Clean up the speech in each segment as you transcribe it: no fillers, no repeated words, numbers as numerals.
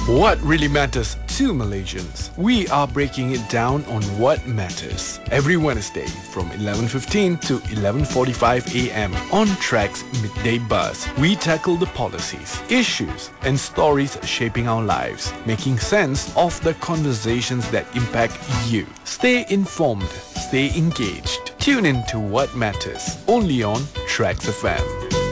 What really matters to Malaysians? We are breaking it down on what matters. Every Wednesday from 11:15 to 11:45 a.m. on Track's Midday Buzz, we tackle the policies, issues and stories shaping our lives, making sense of the conversations that impact you. Stay informed, stay engaged. Tune in to What Matters, only on Tracks FM.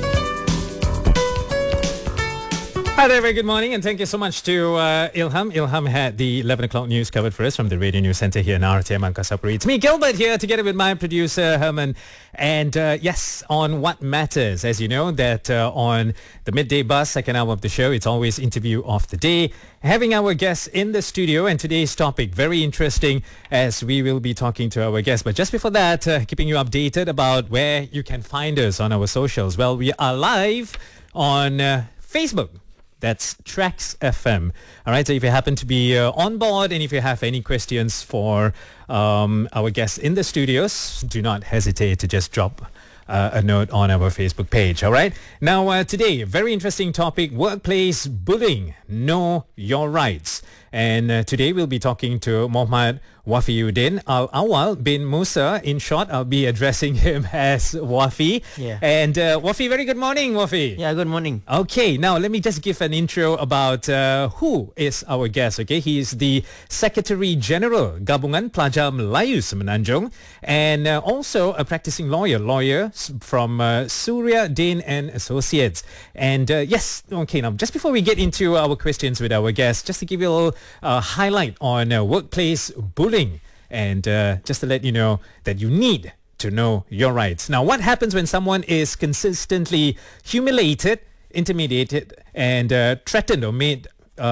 Hi there, very good morning, and thank you so much to Ilham. Ilham had the 11 o'clock news covered for us from the Radio News Centre here in RTM Angkasapuri. It's me, Gilbert, here together with my producer, Herman. And yes, on What Matters, as you know, that on the Midday Buzz, second hour of the show, it's always interview of the day. Having our guests in the studio, and today's topic, very interesting, as we will be talking to our guests. But just before that, keeping you updated about where you can find us on our socials. Well, we are live on Facebook. That's Tracks FM. All right, so if you happen to be on board and if you have any questions for our guests in the studios, do not hesitate to just drop a note on our Facebook page. All right. Now, today, very interesting topic, workplace bullying. Know your rights. And today we'll be talking to Muhammad Wafiuddin Al-Awal bin Musa. In short, I'll be addressing him as Wafi. Yeah. And Wafi, very good morning, Wafi. Yeah, good morning. Okay, now let me just give an intro about who is our guest. Okay, he is the Secretary General Gabungan Pelajar Melayu Semenanjung, and also a practicing lawyer from Surya Din and Associates. And yes, okay, now just before we get into our questions with our guest, just to give you a little highlight on workplace bullying, and just to let you know that you need to know your rights. Now, what happens when someone is consistently humiliated, intimidated, and threatened or made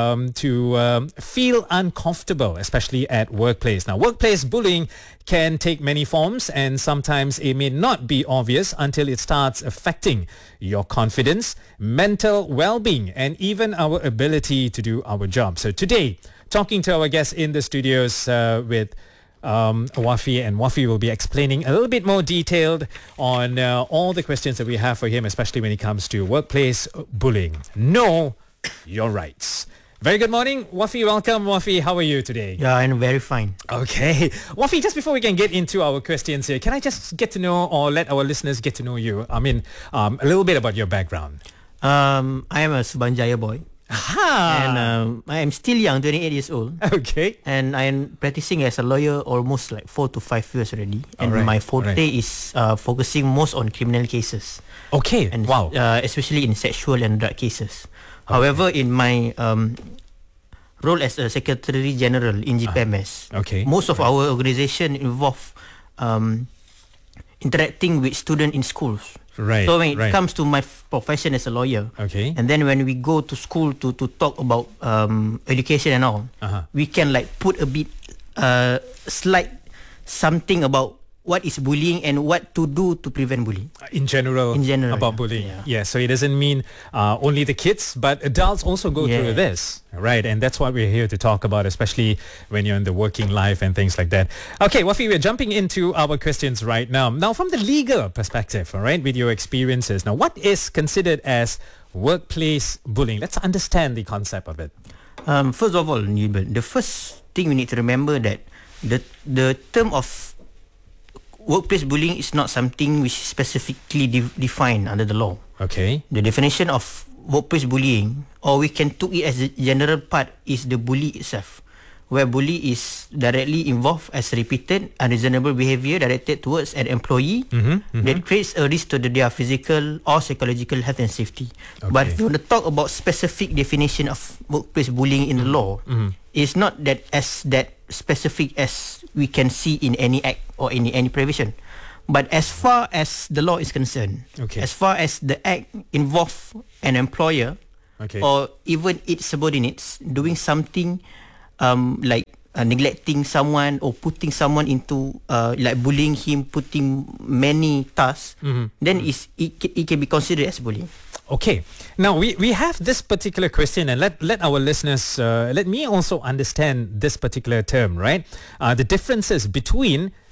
to feel uncomfortable, especially at workplace? Now, workplace bullying can take many forms, and sometimes it may not be obvious until it starts affecting your confidence, mental well-being, and even our ability to do our job. So today, talking to our guests in the studios with Wafi, and Wafi will be explaining a little bit more detailed on all the questions that we have for him, especially when it comes to workplace bullying. Know your rights. Very good morning, Wafi. Welcome, Wafi. How are you today? Yeah, I'm very fine. Okay. Wafi, just before we can get into our questions here, can I just get to know, or let our listeners get to know you? I mean, a little bit about your background. I am a Subanjaya boy. Aha! And I am still young, 28 years old. Okay. And I am practicing as a lawyer almost like 4 to 5 years already. And Alright, my forte is focusing most on criminal cases. Okay. And Wow. especially in sexual and drug cases. However, in my role as a Secretary General in GPMS, okay. most of our organization involve interacting with students in schools. Right. So when it comes to my profession as a lawyer, okay. and then when we go to school to talk about education and all, we can like put a bit slight something about what is bullying and what to do to prevent bullying. In general about bullying. Yeah. So it doesn't mean only the kids, but adults also go through this. Right. And that's what we're here to talk about, especially when you're in the working life and things like that. Okay, Wafi, we're jumping into our questions right now. Now, from the legal perspective, all right, with your experiences, now what is considered as workplace bullying? Let's understand the concept of it. First of all, the first thing we need to remember that the term of workplace bullying is not something which is specifically defined under the law. Okay. The definition of workplace bullying, or we can take it as a general part, is the bully itself, where bully is directly involved as repeated unreasonable behavior directed towards an employee that creates a risk to their physical or psychological health and safety. Okay. But if you want to talk about specific definition of workplace bullying in the law, it's not that as that specific as we can see in any act or in any provision. But as far as the law is concerned, as far as the act involve an employer or even its subordinates doing something like neglecting someone or putting someone into like bullying him, putting many tasks, then it can be considered as bullying. Okay. Now, we have this particular question, and let our listeners, let me also understand this particular term, right? The differences between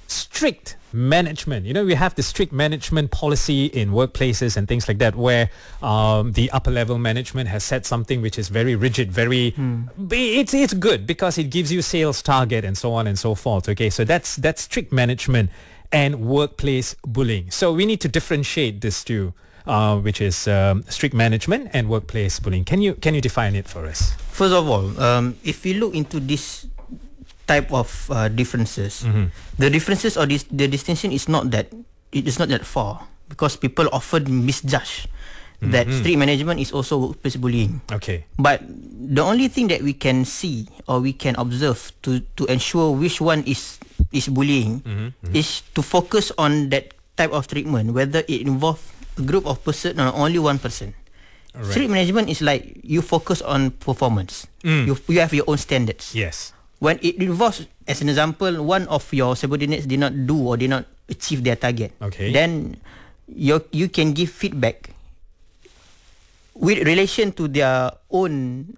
strict management. You know, we have the strict management policy in workplaces and things like that, where the upper level management has said something which is very rigid, very it's good because it gives you sales target and so on and so forth. Okay, so that's strict management and workplace bullying. So we need to differentiate this two, which is strict management and workplace bullying. Can you define it for us? First of all, if we look into this type of differences, the differences or the distinction is not that far, because people often misjudge that strict management is also workplace bullying. Okay. But the only thing that we can see or we can observe to ensure which one is bullying is to focus on that type of treatment, whether it involves a group of person or only one person. Right. Strict management is like you focus on performance. You have your own standards. Yes. When it involves, as an example, one of your subordinates did not do or did not achieve their target, Okay. then you can give feedback with relation to their own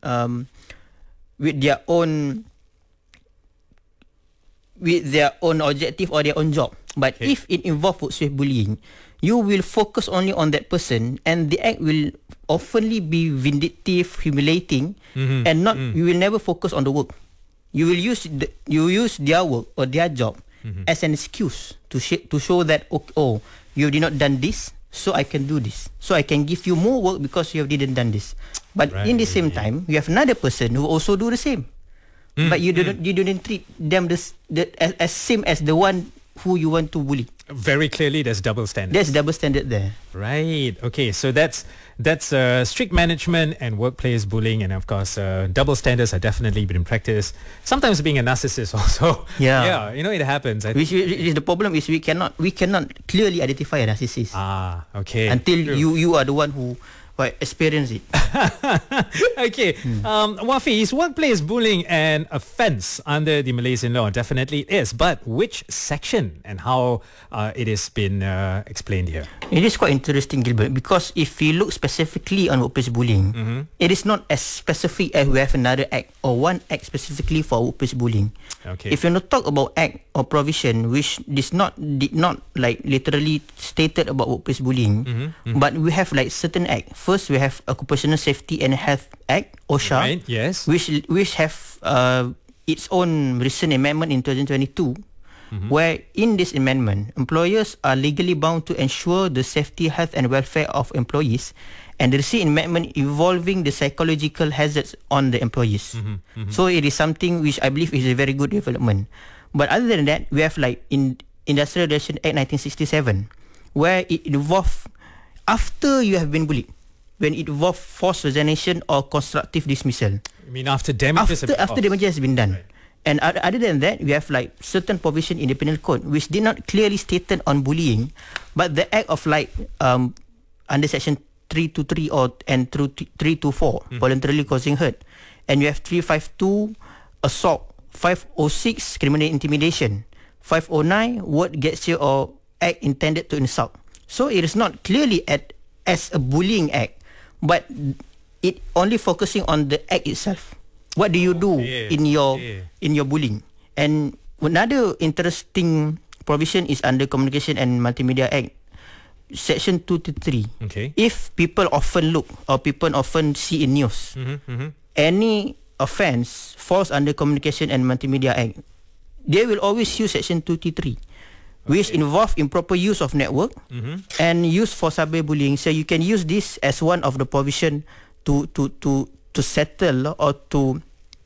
with their own objective or their own job. But Okay. if it involves workplace bullying, you will focus only on that person, and the act will oftenly be vindictive, humiliating, and not. You will never focus on the work. You will use their work or their job as an excuse to show that you did not done this, so I can do this, so I can give you more work because you didn't done this. But in the same time, you have another person who also do the same, but you didn't treat them as same as the one who you want to bully. Very clearly, there's double standards. There's double standard there. Right. Okay. So that's strict management and workplace bullying, and of course, double standards are definitely been practiced. Sometimes being a narcissist also. Yeah. Yeah. You know, it happens. Which is the problem is we cannot clearly identify a narcissist Okay. until True. you are the one who experience it. Okay. Wafi, is workplace bullying an offence under the Malaysian law? Definitely it is. But which section and how it has been explained here? It is quite interesting, Gilbert, because if you look specifically on workplace bullying, it is not as specific as we have another act or one act specifically for workplace bullying. Okay. If you not talk about act or provision which did not like literally stated about workplace bullying, but we have like certain act. First, we have Occupational Safety and Health Act, OSHA, Right, yes. which have its own recent amendment in 2022, where in this amendment, employers are legally bound to ensure the safety, health and welfare of employees, and the recent amendment involving the psychological hazards on the employees. So it is something which I believe is a very good development. But other than that, we have like in Industrial Relations Act 1967, where it involves after you have been bullied, when it involves forced resignation or constructive dismissal. I mean, after damages After damage has been done. Right. And other than that, we have like certain provision in the penal code which did not clearly stated on bullying, but the act of like under section 323 and through 324 voluntarily causing hurt, and you have 352 assault, 506 criminal intimidation, 509 word gesture or act intended to insult. So it is not clearly as a bullying act, but it only focusing on the act itself. What do you do in your bullying? And another interesting provision is under Communication and Multimedia Act, Section 223. Okay. If people often look or people often see in news, any offence falls under Communication and Multimedia Act, they will always use Section 223. Which involve improper use of network and use for cyberbullying. So you can use this as one of the provision to settle or to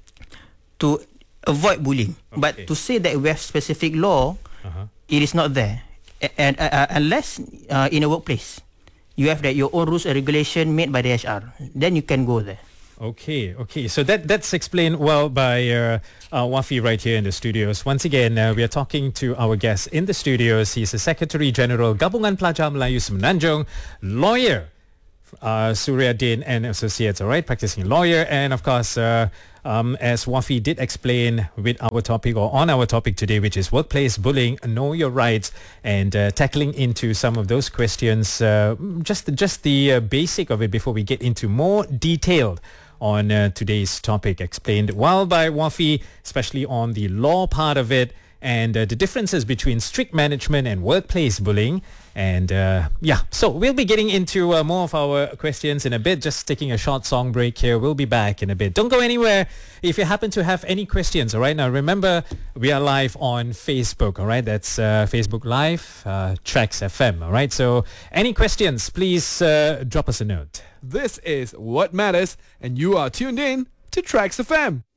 avoid bullying. Okay. But to say that we have specific law, it is not there. And unless in a workplace, you have that your own rules and regulation made by the HR, then you can go there. Okay. So that's explained well by Wafi right here in the studios. Once again, we are talking to our guest in the studios. He's the Secretary General Gabungan Pelajar Melayu Semenanjung, lawyer, Suryadin and Associates, all right, practicing lawyer. And of course, as Wafi did explain with our topic or on our topic today, which is workplace bullying, know your rights, and tackling into some of those questions, just the basic of it before we get into more detailed on today's topic, explained well by Wafi, especially on the law part of it and the differences between strict management and workplace bullying. And so we'll be getting into more of our questions in a bit, just taking a short song break here. We'll be back in a bit. Don't go anywhere if you happen to have any questions, all right? Now remember, we are live on Facebook, all right? That's Facebook Live, Tracks FM, all right? So any questions, please drop us a note. This is What Matters, and you are tuned in to Tracks FM.